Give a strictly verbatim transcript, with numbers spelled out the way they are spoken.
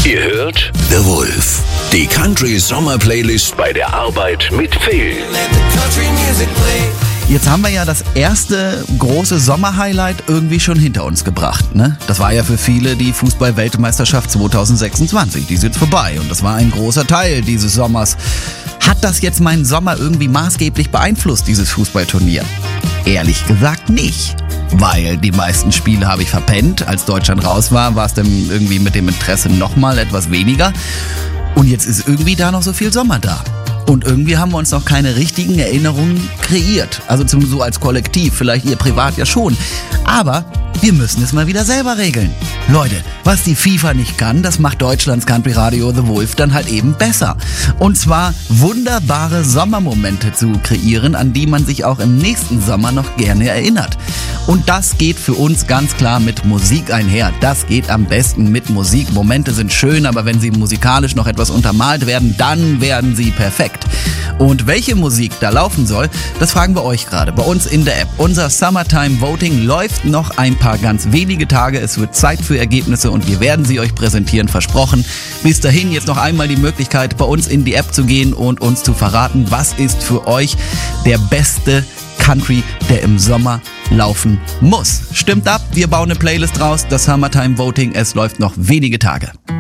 Ihr hört The Wolf, die Country Sommer Playlist bei der Arbeit mit Phil. Jetzt haben wir ja das erste große Sommerhighlight irgendwie schon hinter uns gebracht, ne? Das war ja für viele die Fußball-Weltmeisterschaft zwanzig sechsundzwanzig. Die ist jetzt vorbei und das war ein großer Teil dieses Sommers. Hat das jetzt meinen Sommer irgendwie maßgeblich beeinflusst, dieses Fußballturnier? Ehrlich gesagt nicht. Weil die meisten Spiele habe ich verpennt. Als Deutschland raus war, war es dann irgendwie mit dem Interesse nochmal etwas weniger. Und jetzt ist irgendwie da noch so viel Sommer da. Und irgendwie haben wir uns noch keine richtigen Erinnerungen kreiert. Also zum, so als Kollektiv, vielleicht ihr privat ja schon. Aber wir müssen es mal wieder selber regeln. Leute, was die FIFA nicht kann, das macht Deutschlands Country Radio The Wolf dann halt eben besser. Und zwar wunderbare Sommermomente zu kreieren, an die man sich auch im nächsten Sommer noch gerne erinnert. Und das geht für uns ganz klar mit Musik einher. Das geht am besten mit Musik. Momente sind schön, aber wenn sie musikalisch noch etwas untermalt werden, dann werden sie perfekt. Und welche Musik da laufen soll, das fragen wir euch gerade bei uns in der App. Unser Summertime Voting läuft noch ein paar ganz wenige Tage. Es wird Zeit für Ergebnisse und wir werden sie euch präsentieren, versprochen. Bis dahin jetzt noch einmal die Möglichkeit, bei uns in die App zu gehen und uns zu verraten, was ist für euch der beste Country, der im Sommer laufen muss. Stimmt ab, wir bauen eine Playlist raus. Das Summertime Voting, es läuft noch wenige Tage.